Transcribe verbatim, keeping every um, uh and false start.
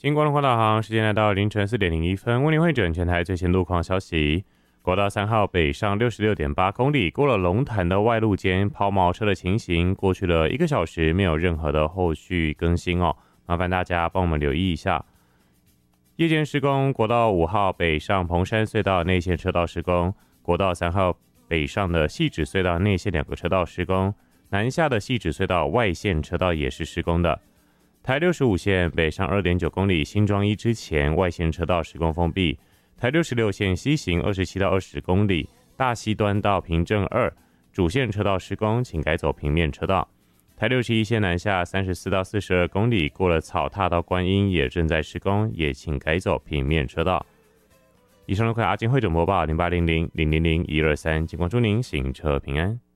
经过龙华导航，时间来到凌晨四点零一分，为您汇整全台最新路况消息。国道三号北上六十六点八公里，过了龙潭的外路间抛锚车的情形，过去了一个小时，没有任何的后续更新哦，麻烦大家帮我们留意一下。夜间施工，国道五号北上蓬山隧道内线车道施工，国道三号北上的汐止隧道内线两个车道施工，南下的汐止隧道外线车道也是施工的。台六十五线北上 二点九公里，新庄一之前外线车道施工封闭。台六十六线西行二十七到二十公里，大溪端到平镇二主线车道施工，请改走平面车道。台六十一线南下三十四到四十二公里，过了草踏到观音也正在施工，也请改走平面车道。以上的快阿金会诊播报零八零零零零零一二三，警光祝您行车平安。